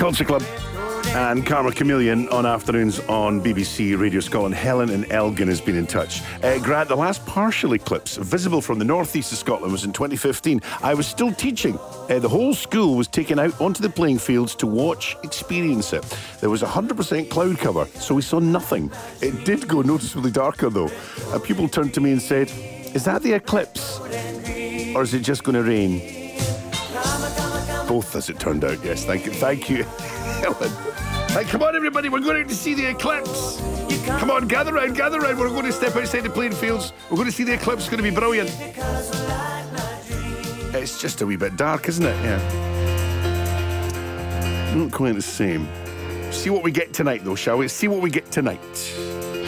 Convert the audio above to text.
Culture Club and Karma Chameleon on afternoons on BBC Radio Scotland. Helen in Elgin has been in touch. Grant, the last partial eclipse visible from the northeast of Scotland was in 2015. I was still teaching. The whole school was taken out onto the playing fields to watch, experience it. There was 100% cloud cover, so we saw nothing. It did go noticeably darker, though. A pupil turned to me and said, "Is that the eclipse? Or is it just going to rain?" Both, as it turned out, yes. Thank you, Helen. Right, come on, everybody, we're going out to see the eclipse. Come on, gather round. We're going to step outside the playing fields. We're going to see the eclipse. It's going to be brilliant. It's just a wee bit dark, isn't it? Yeah. Not quite the same. See what we get tonight, though, shall we? See what we get tonight.